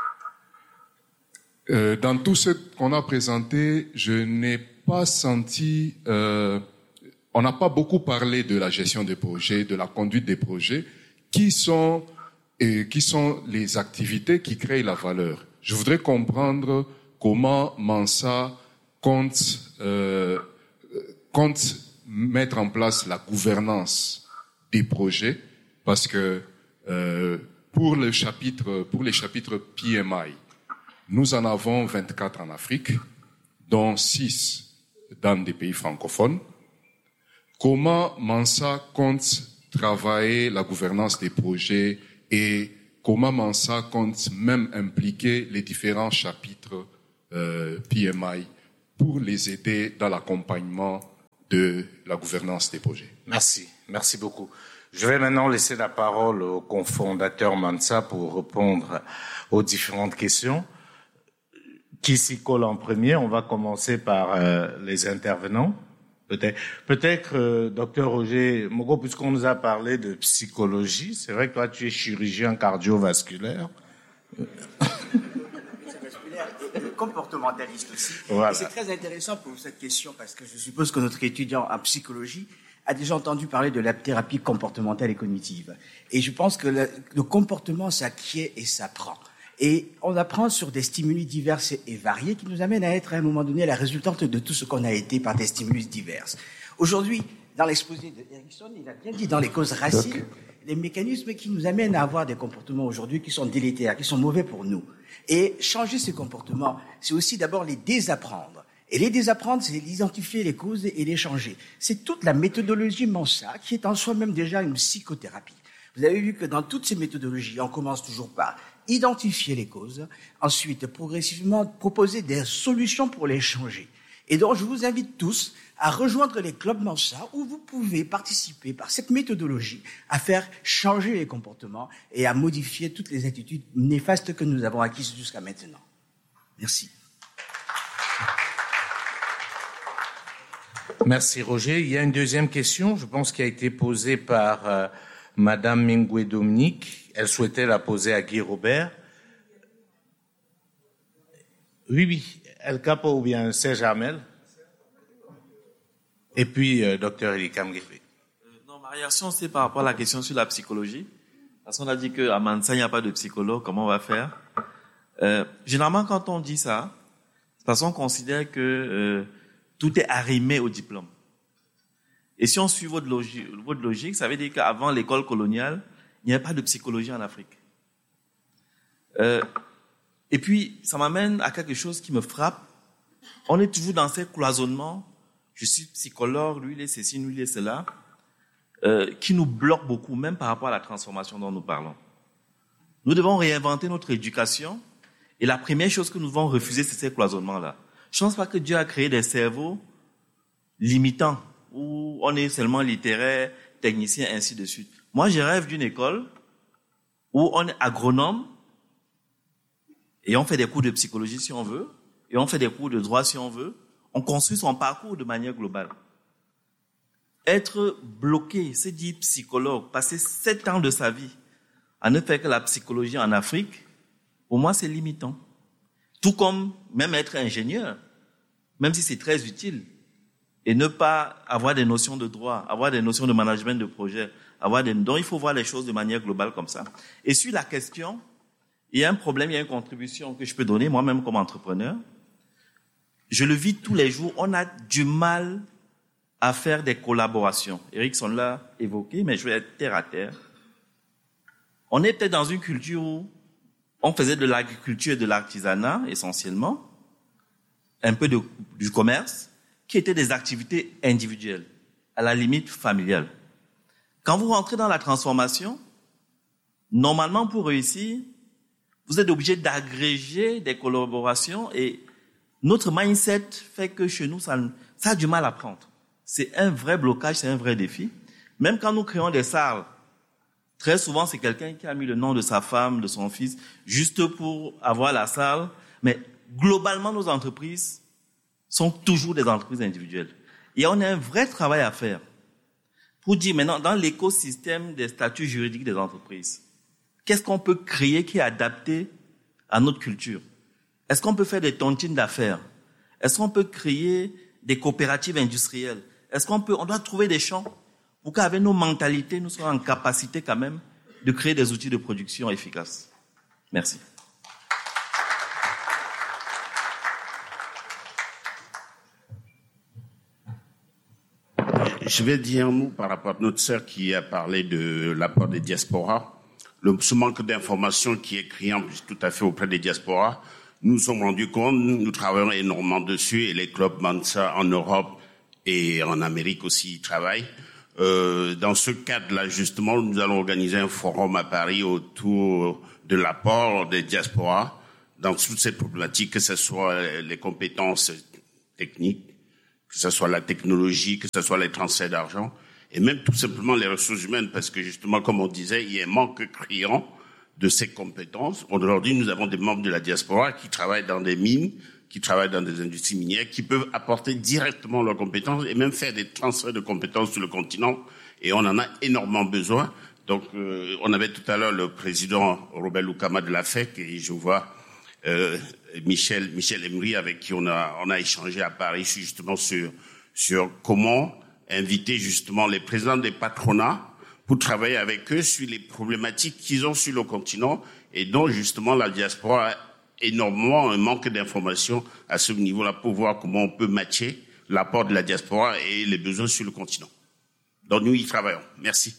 Euh, dans tout ce qu'on a présenté, je n'ai pas senti, euh, on n'a pas beaucoup parlé de la gestion des projets, de la conduite des projets, qui sont, et qui sont les activités qui créent la valeur. Je voudrais comprendre comment Mansa compte, euh, compte mettre en place la gouvernance des projets, parce que euh, pour le chapitre, pour les chapitres P M I, nous en avons vingt-quatre en Afrique, dont six dans des pays francophones. comment Mansa compte travailler la gouvernance des projets et comment Mansa compte même impliquer les différents chapitres euh, P M I pour les aider dans l'accompagnement de la gouvernance des projets. Merci, merci beaucoup. Je vais maintenant laisser la parole au cofondateur Mansa pour répondre aux différentes questions. Qui s'y colle en premier? On va commencer par euh, les intervenants. Peut-être, peut-être, euh, docteur Roger Mogo, puisqu'on nous a parlé de psychologie, c'est vrai que toi, tu es chirurgien cardiovasculaire. Comportementaliste aussi. Voilà. Et c'est très intéressant pour cette question parce que je suppose que notre étudiant en psychologie a déjà entendu parler de la thérapie comportementale et cognitive. Et je pense que le, le comportement s'acquiert et s'apprend. Et on apprend sur des stimuli divers et variés qui nous amènent à être à un moment donné la résultante de tout ce qu'on a été par des stimuli divers. Aujourd'hui, dans l'exposé de Erickson, il a bien dit dans les causes racines, les mécanismes qui nous amènent à avoir des comportements aujourd'hui qui sont délétères, qui sont mauvais pour nous. Et changer ces comportements, c'est aussi d'abord les désapprendre. Et les désapprendre, c'est identifier les causes et les changer. C'est toute la méthodologie Mansa qui est en soi-même déjà une psychothérapie. Vous avez vu que dans toutes ces méthodologies, on commence toujours par identifier les causes, ensuite progressivement proposer des solutions pour les changer. Et donc je vous invite tous à rejoindre les clubs Mansa où vous pouvez participer par cette méthodologie à faire changer les comportements et à modifier toutes les attitudes néfastes que nous avons acquises jusqu'à maintenant. Merci. Merci Roger. Il y a une deuxième question, je pense, qui a été posée par euh, Madame Mingwe Dominique. Elle souhaitait la poser à Guy Robert. Oui, oui. El Capo ou bien Serge Armel. Et puis, euh, docteur Elikam Guépé. Euh, non, ma réaction, c'est par rapport à la question sur la psychologie. Parce qu'on a dit qu'à Mansa, il n'y a pas de psychologue. Comment on va faire? euh, Généralement, quand on dit ça, c'est parce qu'on considère que euh, tout est arrimé au diplôme. Et si on suit votre logique, votre logique, ça veut dire qu'avant l'école coloniale, il n'y avait pas de psychologie en Afrique. Euh, et puis, ça m'amène à quelque chose qui me frappe. On est toujours dans ces cloisonnements. Je suis psychologue, lui, il est ceci, lui, il est cela, euh, qui nous bloquent beaucoup, même par rapport à la transformation dont nous parlons. Nous devons réinventer notre éducation. Et la première chose que nous devons refuser, c'est ces cloisonnements-là. Je ne pense pas que Dieu a créé des cerveaux limitants, où on est seulement littéraire, technicien, ainsi de suite. Moi, je rêve d'une école où on est agronome et on fait des cours de psychologie si on veut, et on fait des cours de droit si on veut. On construit son parcours de manière globale. Être bloqué, c'est dire psychologue, passer sept ans de sa vie à ne faire que la psychologie en Afrique, pour moi, c'est limitant. Tout comme même être ingénieur, même si c'est très utile, et ne pas avoir des notions de droit, avoir des notions de management de projet, avoir des... donc il faut voir les choses de manière globale comme ça. Et sur la question, il y a un problème, il y a une contribution que je peux donner moi-même comme entrepreneur. Je le vis tous les jours, on a du mal à faire des collaborations. Erickson l'a évoqué, mais je vais être terre à terre. On est peut-être dans une culture où on faisait de l'agriculture et de l'artisanat, essentiellement, un peu de, du commerce, qui étaient des activités individuelles, à la limite familiale. Quand vous rentrez dans la transformation, normalement, pour réussir, vous êtes obligé d'agréger des collaborations et notre mindset fait que chez nous, ça, ça a du mal à prendre. C'est un vrai blocage, c'est un vrai défi. Même quand nous créons des salles, très souvent, c'est quelqu'un qui a mis le nom de sa femme, de son fils, juste pour avoir la salle. Mais globalement, nos entreprises sont toujours des entreprises individuelles. Et on a un vrai travail à faire pour dire maintenant, dans l'écosystème des statuts juridiques des entreprises, qu'est-ce qu'on peut créer qui est adapté à notre culture? Est-ce qu'on peut faire des tontines d'affaires? Est-ce qu'on peut créer des coopératives industrielles? Est-ce qu'on peut, on doit trouver des champs pour qu'avec nos mentalités, nous soyons en capacité quand même de créer des outils de production efficaces. Merci. Je vais dire un mot par rapport à notre sœur qui a parlé de l'apport des diasporas. Le, ce manque d'informations qui est criant tout à fait auprès des diasporas. Nous nous sommes rendus compte, nous travaillons énormément dessus et les clubs Mansa en Europe et en Amérique aussi, ils travaillent. Euh, dans ce cadre-là, justement, nous allons organiser un forum à Paris autour de l'apport des diasporas dans toutes ces problématiques, que ce soit les compétences techniques, que ce soit la technologie, que ce soit les transferts d'argent, et même tout simplement les ressources humaines, parce que justement, comme on disait, il y a un manque criant de ces compétences. Aujourd'hui, nous avons des membres de la diaspora qui travaillent dans des mines, qui travaillent dans des industries minières, qui peuvent apporter directement leurs compétences et même faire des transferts de compétences sur le continent, et on en a énormément besoin. Donc, euh, on avait tout à l'heure le président Robert Lukama de la F E C, et je vois euh, Michel Michel Emery, avec qui on a on a échangé à Paris justement sur sur comment inviter justement les présidents des patronats pour travailler avec eux sur les problématiques qu'ils ont sur le continent, et dont justement la diaspora a énormément un manque d'informations à ce niveau-là, pour voir comment on peut matcher l'apport de la diaspora et les besoins sur le continent. Donc nous y travaillons. Merci.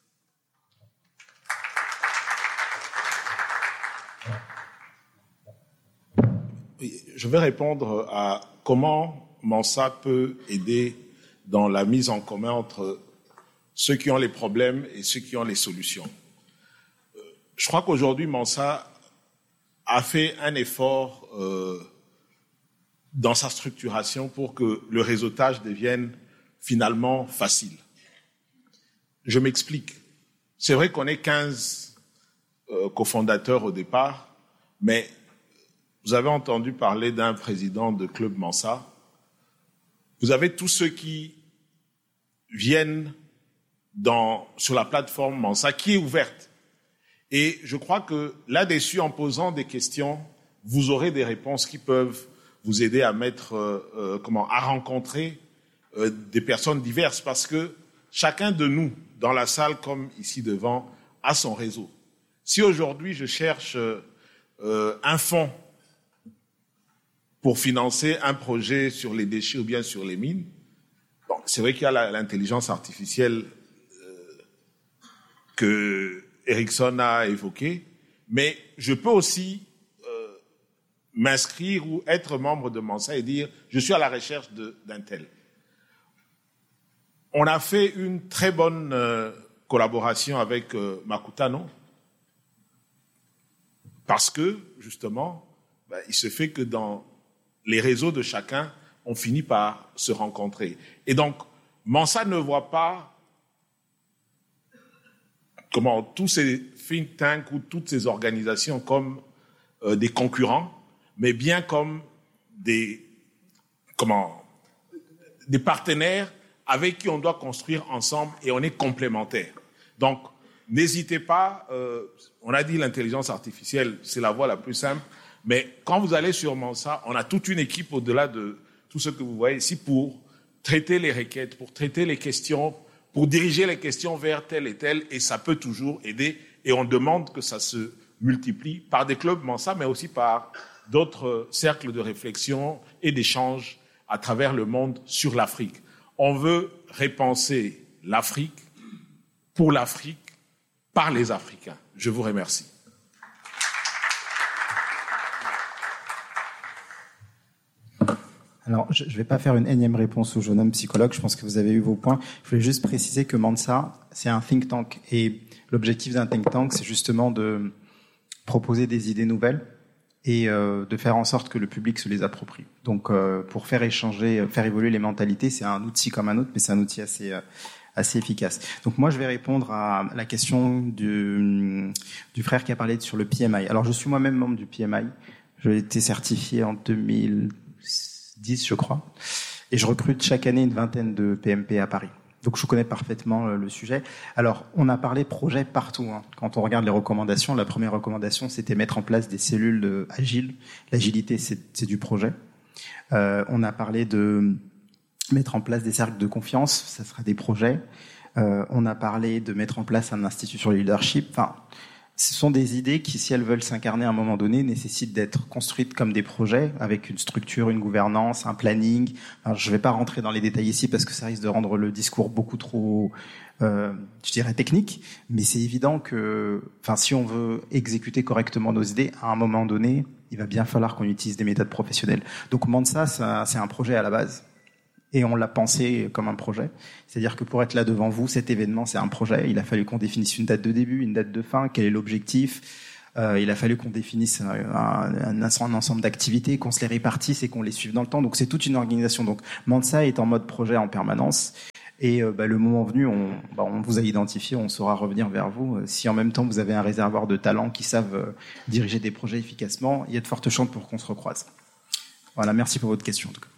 Je vais répondre à comment Mansa peut aider dans la mise en commun entre ceux qui ont les problèmes et ceux qui ont les solutions. Je crois qu'aujourd'hui, Mansa a fait un effort euh, dans sa structuration pour que le réseautage devienne finalement facile. Je m'explique. C'est vrai qu'on est quinze euh, cofondateurs au départ, mais vous avez entendu parler d'un président de Club Mansa. Vous avez tous ceux qui viennent dans, sur la plateforme Mansa, qui est ouverte. Et je crois que là-dessus, en posant des questions, vous aurez des réponses qui peuvent vous aider à mettre, euh, euh, comment, à rencontrer euh, des personnes diverses, parce que chacun de nous, dans la salle comme ici devant, a son réseau. Si aujourd'hui je cherche euh, un fonds pour financer un projet sur les déchets ou bien sur les mines, bon, c'est vrai qu'il y a l'intelligence artificielle euh, que Ericsson a évoquée, mais je peux aussi euh, m'inscrire ou être membre de Mansa et dire je suis à la recherche d'un tel. On a fait une très bonne euh, collaboration avec euh, Makutano, parce que justement, ben, il se fait que dans les réseaux de chacun, on finit par se rencontrer. Et donc, Mansa ne voit pas comment tous ces think tanks ou toutes ces organisations comme euh, des concurrents, mais bien comme des, comment, des partenaires avec qui on doit construire ensemble, et on est complémentaires. Donc, n'hésitez pas, euh, on a dit l'intelligence artificielle, c'est la voie la plus simple, mais quand vous allez sur Mansa, on a toute une équipe au-delà de tout ce que vous voyez ici pour traiter les requêtes, pour traiter les questions, pour diriger les questions vers tel et tel, et ça peut toujours aider. Et on demande que ça se multiplie par des clubs Mansa, mais aussi par d'autres cercles de réflexion et d'échange à travers le monde sur l'Afrique. On veut repenser l'Afrique pour l'Afrique, par les Africains. Je vous remercie. Alors, je ne vais pas faire une énième réponse au jeune homme psychologue, je pense que vous avez eu vos points. Je voulais juste préciser que Mansa, c'est un think tank. Et l'objectif d'un think tank, c'est justement de proposer des idées nouvelles et euh, de faire en sorte que le public se les approprie. Donc, euh, pour faire échanger, faire évoluer les mentalités, c'est un outil comme un autre, mais c'est un outil assez... Euh, assez efficace. Donc moi, je vais répondre à la question du, du frère qui a parlé sur le P M I. Alors, je suis moi-même membre du P M I. J'ai été certifié en deux mille dix, je crois. Et je recrute chaque année une vingtaine de P M P à Paris. Donc, je connais parfaitement le sujet. Alors, on a parlé projet partout. Hein. Quand on regarde les recommandations, la première recommandation, c'était mettre en place des cellules agiles. L'agilité, c'est, c'est du projet. Euh, on a parlé de mettre en place des cercles de confiance, ça sera des projets. Euh, on a parlé de mettre en place un institut sur le leadership. Enfin, ce sont des idées qui, si elles veulent s'incarner à un moment donné, nécessitent d'être construites comme des projets, avec une structure, une gouvernance, un planning. Alors, je ne vais pas rentrer dans les détails ici parce que ça risque de rendre le discours beaucoup trop, euh, je dirais, technique. Mais c'est évident que, enfin, si on veut exécuter correctement nos idées, à un moment donné, il va bien falloir qu'on utilise des méthodes professionnelles. Donc, Mansa, ça, c'est un projet à la base. et on l'a pensé comme un projet. C'est-à-dire que pour être là devant vous, cet événement, c'est un projet. Il a fallu qu'on définisse une date de début, une date de fin, quel est l'objectif. Euh, il a fallu qu'on définisse un, un, un ensemble d'activités, qu'on se les répartisse et qu'on les suive dans le temps. Donc c'est toute une organisation. Donc Mansa est en mode projet en permanence. Et euh, bah, le moment venu, on, bah, on vous a identifié, on saura revenir vers vous. Euh, si en même temps vous avez un réservoir de talents qui savent euh, diriger des projets efficacement, il y a de fortes chances pour qu'on se recroise. Voilà, merci pour votre question en tout cas.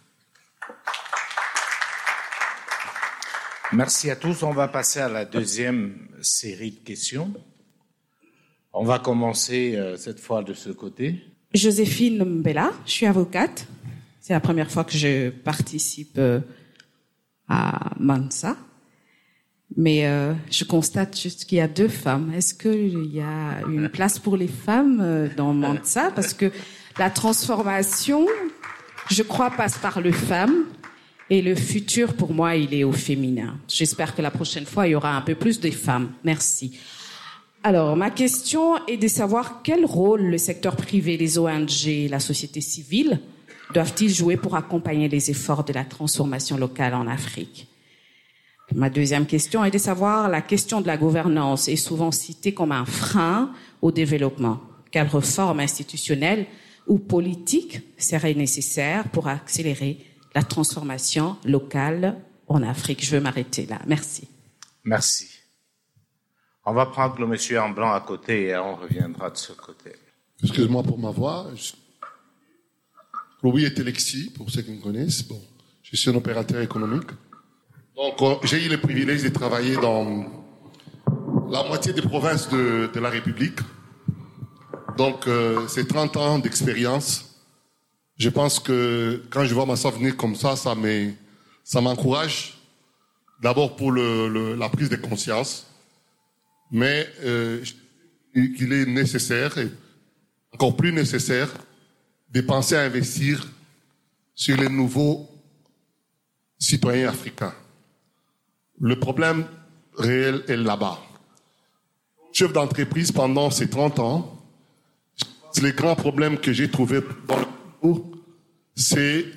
Merci à tous. On va passer à la deuxième série de questions. On va commencer euh, cette fois de ce côté. Joséphine Mbella, je suis avocate. C'est la première fois que je participe euh, à Mansa. Mais euh, je constate juste qu'il y a deux femmes. Est-ce qu'il y a une place pour les femmes euh, dans Mansa? Parce que la transformation, je crois, passe par les femmes. Et le futur, pour moi, il est au féminin. J'espère que la prochaine fois, il y aura un peu plus de femmes. Merci. Alors, ma question est de savoir quel rôle le secteur privé, les O N G, la société civile doivent-ils jouer pour accompagner les efforts de la transformation locale en Afrique? Ma deuxième question est de savoir la question de la gouvernance est souvent citée comme un frein au développement. Quelle réforme institutionnelle ou politique serait nécessaire pour accélérer la transformation locale en Afrique? Je veux m'arrêter là. Merci. Merci. On va prendre le monsieur en blanc à côté et on reviendra de ce côté. Excuse-moi pour ma voix. Louis est Telexi, pour ceux qui me connaissent. Bon, je suis un opérateur économique. Donc, j'ai eu le privilège de travailler dans la moitié des provinces de, de la République. Donc, euh, c'est trente ans d'expérience. Je pense que quand je vois ma soeur venir comme ça, ça me, ça m'encourage. D'abord pour le, le, la prise de conscience, mais euh, qu'il est nécessaire, et encore plus nécessaire, de penser à investir sur les nouveaux citoyens africains. Le problème réel est là-bas. Chef d'entreprise pendant ces trente ans, les grands problèmes que j'ai trouvés dans le cours, c'est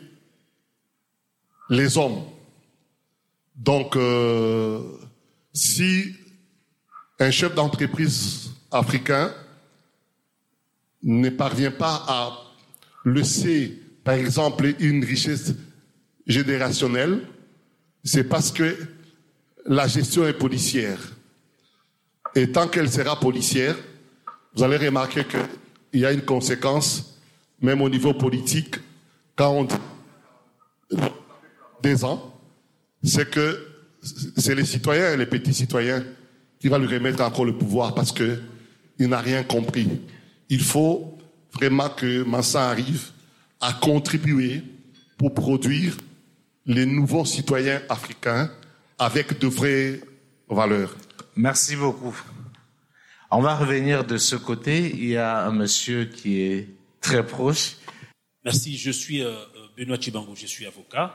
les hommes. Donc, euh, si un chef d'entreprise africain ne parvient pas à laisser, par exemple, une richesse générationnelle, c'est parce que la gestion est policière. Et tant qu'elle sera policière, vous allez remarquer qu'il y a une conséquence, même au niveau politique, quand on dit des ans, c'est que c'est les citoyens et les petits citoyens qui vont lui remettre encore le pouvoir parce qu'il n'a rien compris. Il faut vraiment que Mansa arrive à contribuer pour produire les nouveaux citoyens africains avec de vraies valeurs. Merci beaucoup. On va revenir de ce côté. Il y a un monsieur qui est très proche. Merci, je suis euh, Benoît Chibango, je suis avocat.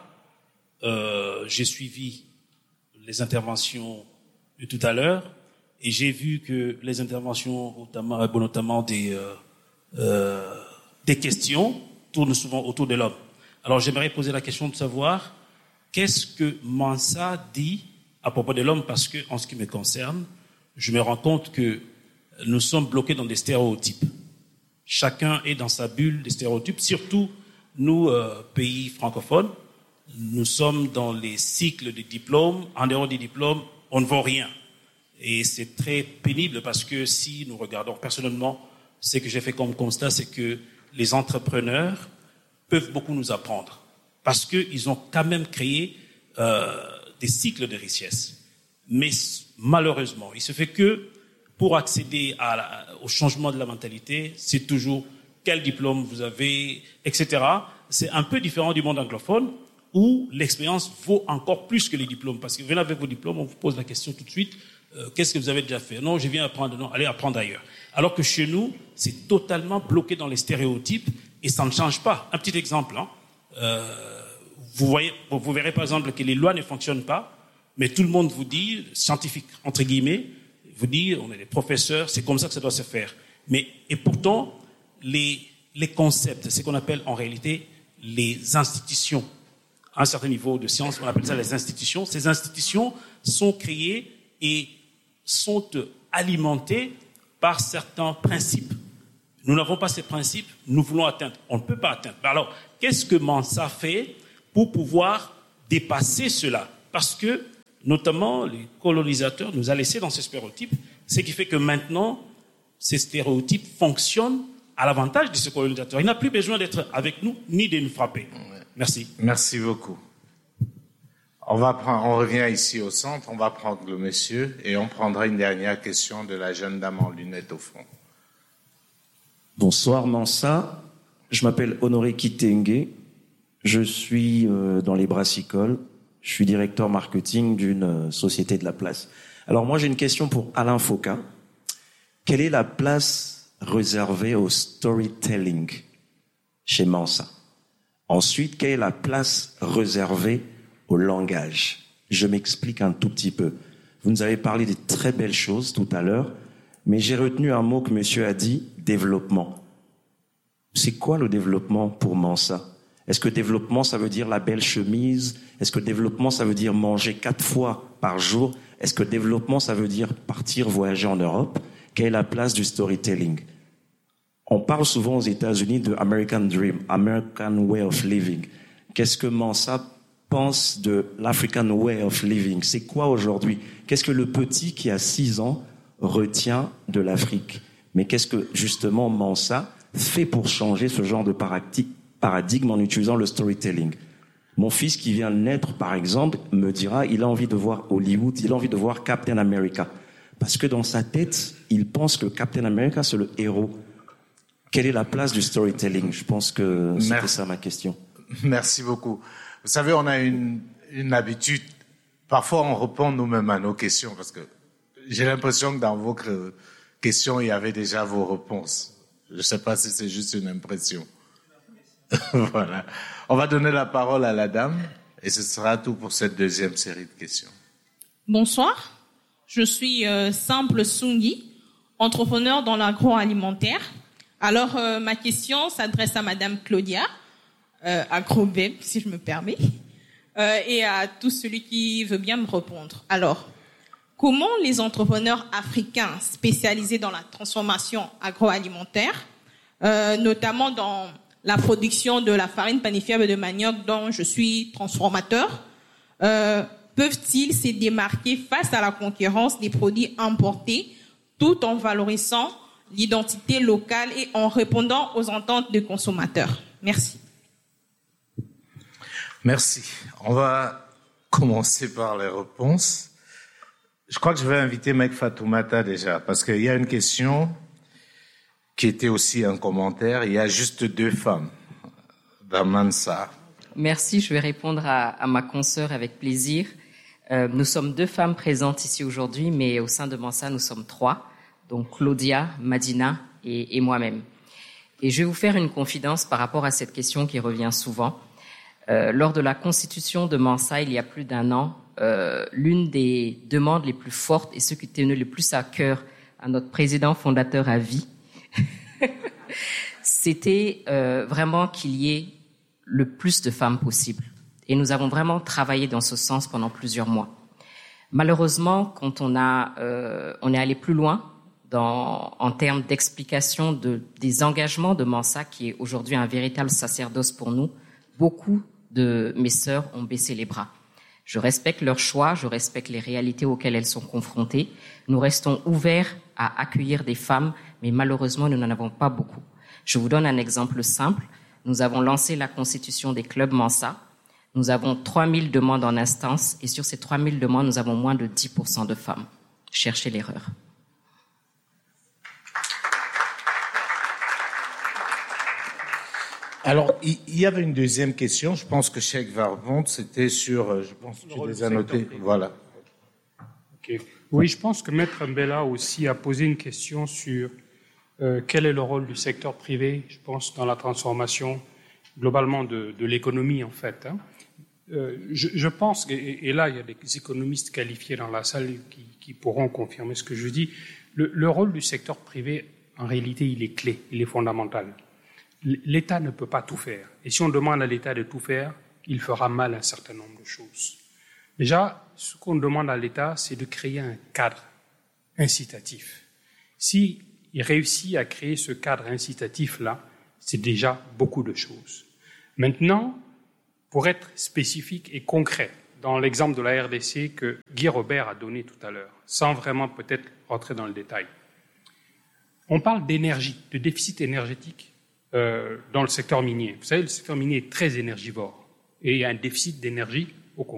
Euh, j'ai suivi les interventions de tout à l'heure et j'ai vu que les interventions, notamment, notamment des, euh, euh, des questions, tournent souvent autour de l'homme. Alors j'aimerais poser la question de savoir qu'est-ce que Mansa dit à propos de l'homme, parce que en ce qui me concerne, je me rends compte que nous sommes bloqués dans des stéréotypes. Chacun est dans sa bulle des stéréotypes, surtout nous, euh, pays francophones. Nous sommes dans les cycles de diplômes. En dehors des diplômes, on ne vaut rien. Et c'est très pénible parce que si nous regardons personnellement, ce que j'ai fait comme constat, c'est que les entrepreneurs peuvent beaucoup nous apprendre parce qu'ils ont quand même créé euh, des cycles de richesse. Mais malheureusement, il se fait que pour accéder à la, au changement de la mentalité, c'est toujours quel diplôme vous avez, et cetera. C'est un peu différent du monde anglophone où l'expérience vaut encore plus que les diplômes. Parce que vous venez avec vos diplômes, on vous pose la question tout de suite, euh, qu'est-ce que vous avez déjà fait? Non, je viens apprendre, non, allez apprendre ailleurs. Alors que chez nous, c'est totalement bloqué dans les stéréotypes et ça ne change pas. Un petit exemple, hein. euh, vous voyez, vous verrez par exemple que les lois ne fonctionnent pas, mais tout le monde vous dit, scientifique entre guillemets, vous dit, on est des professeurs, c'est comme ça que ça doit se faire. Mais, et pourtant, les, les concepts, ce qu'on appelle en réalité les institutions un certain niveau de science, on appelle ça les institutions. Ces institutions sont créées et sont alimentées par certains principes. Nous n'avons pas ces principes, nous voulons atteindre. On ne peut pas atteindre. Alors, qu'est-ce que Mansa fait pour pouvoir dépasser cela? Parce que, notamment, les colonisateurs nous ont laissé dans ces stéréotypes, ce qui fait que maintenant, ces stéréotypes fonctionnent à l'avantage de ces colonisateurs. Il n'a plus besoin d'être avec nous, ni de nous frapper. Merci. Merci beaucoup. On, va prendre, on revient ici au centre, on va prendre le monsieur et on prendra une dernière question de la jeune dame en lunettes au fond. Bonsoir Mansa, je m'appelle Honoré Kitenge, je suis euh, dans les brassicoles, je suis directeur marketing d'une euh, société de la place. Alors moi j'ai une question pour Alain Foka. Quelle est la place réservée au storytelling chez Mansa? Ensuite, quelle est la place réservée au langage? Je m'explique un tout petit peu. Vous nous avez parlé de très belles choses tout à l'heure, mais j'ai retenu un mot que monsieur a dit, développement. C'est quoi le développement pour Mansa? Est-ce que développement, ça veut dire la belle chemise? Est-ce que développement, ça veut dire manger quatre fois par jour? Est-ce que développement, ça veut dire partir voyager en Europe? Quelle est la place du storytelling? On parle souvent aux États-Unis de American Dream, American Way of Living. Qu'est-ce que Mansa pense de l'African Way of Living? C'est quoi aujourd'hui? Qu'est-ce que le petit qui a six ans retient de l'Afrique? Mais qu'est-ce que justement Mansa fait pour changer ce genre de paradigme en utilisant le storytelling? Mon fils qui vient de naître, par exemple, me dira il a envie de voir Hollywood, il a envie de voir Captain America. Parce que dans sa tête, il pense que Captain America, c'est le héros. Quelle est la place du storytelling? Je pense que c'était Merci. ça ma question. Merci beaucoup. Vous savez, on a une, une habitude, parfois on répond nous-mêmes à nos questions, parce que j'ai l'impression que dans vos questions, il y avait déjà vos réponses. Je ne sais pas si c'est juste une impression. Voilà. On va donner la parole à la dame, et ce sera tout pour cette deuxième série de questions. Bonsoir, je suis euh, Simple Sungi, entrepreneur dans l'agroalimentaire. Alors, euh, ma question s'adresse à Madame Claudia, euh, AgroBeb, si je me permets, euh, et à tout celui qui veut bien me répondre. Alors, comment les entrepreneurs africains spécialisés dans la transformation agroalimentaire, euh, notamment dans la production de la farine panifiable de manioc dont je suis transformateur, euh, peuvent-ils se démarquer face à la concurrence des produits importés tout en valorisant l'identité locale et en répondant aux attentes des consommateurs? Merci. Merci. On va commencer par les réponses. Je crois que je vais inviter Mek Fatoumata déjà, parce qu'il y a une question qui était aussi un commentaire. Il y a juste deux femmes dans Mansa. Merci, je vais répondre à, à ma consoeur avec plaisir. Euh, nous sommes deux femmes présentes ici aujourd'hui, mais au sein de Mansa, nous sommes trois. Donc Claudia, Madina et, et moi-même. Et je vais vous faire une confidence par rapport à cette question qui revient souvent. Euh, lors de la constitution de Mansa, il y a plus d'un an, euh, l'une des demandes les plus fortes et ce qui tenait le plus à cœur à notre président fondateur à vie, c'était euh, vraiment qu'il y ait le plus de femmes possible. Et nous avons vraiment travaillé dans ce sens pendant plusieurs mois. Malheureusement, quand on a, euh, on est allé plus loin, Dans, en termes d'explication de, des engagements de Mansa, qui est aujourd'hui un véritable sacerdoce pour nous, beaucoup de mes sœurs ont baissé les bras. Je respecte leur choix, je respecte les réalités auxquelles elles sont confrontées. Nous restons ouverts à accueillir des femmes, mais malheureusement, nous n'en avons pas beaucoup. Je vous donne un exemple simple. Nous avons lancé la constitution des clubs Mansa. Nous avons trois mille demandes en instance, et sur ces trois mille demandes, nous avons moins de dix pour cent de femmes. Cherchez l'erreur. Alors, il y avait une deuxième question. Je pense que Cheikh va répondre. C'était sur, je pense que tu les as notés. Voilà. Okay. Oui, je pense que Maître Mbella aussi a posé une question sur euh, quel est le rôle du secteur privé, je pense, dans la transformation globalement de, de l'économie, en fait. Hein. Euh, je, je pense, et, et là, il y a des économistes qualifiés dans la salle qui, qui pourront confirmer ce que je dis, le, le rôle du secteur privé, en réalité, il est clé, il est fondamental. L'État ne peut pas tout faire. Et si on demande à l'État de tout faire, il fera mal un certain nombre de choses. Déjà, ce qu'on demande à l'État, c'est de créer un cadre incitatif. S'il réussit à créer ce cadre incitatif-là, c'est déjà beaucoup de choses. Maintenant, pour être spécifique et concret, dans l'exemple de la R D C que Guy Robert a donné tout à l'heure, sans vraiment peut-être rentrer dans le détail, on parle d'énergie, de déficit énergétique euh, dans le secteur minier. Vous savez, le secteur minier est très énergivore et il y a un déficit d'énergie